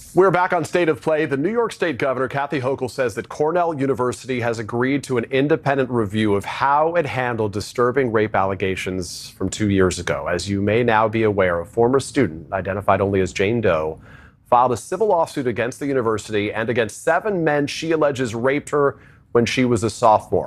We're back on State of Play. The New York State Governor, Kathy Hochul, says that Cornell University has agreed to an independent review of how it handled disturbing rape allegations from 2 years ago. As you may now be aware, a former student, identified only as Jane Doe, filed a civil lawsuit against the university and against 7 men she alleges raped her when she was a sophomore.